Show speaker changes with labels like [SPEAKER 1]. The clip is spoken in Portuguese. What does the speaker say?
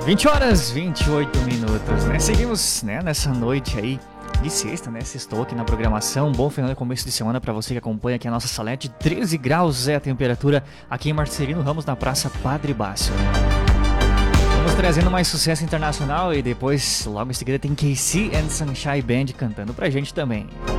[SPEAKER 1] 20 horas, 28 minutos, né? Seguimos, né, nessa noite aí de sexta, né? Sextou aqui na programação. Bom final de começo de semana para você que acompanha aqui a nossa salete. 13 graus é a temperatura aqui em Marcelino Ramos, na Praça Padre Bácio. Vamos trazendo mais sucesso internacional e depois, logo em seguida, tem KC and Sunshine Band cantando pra gente também.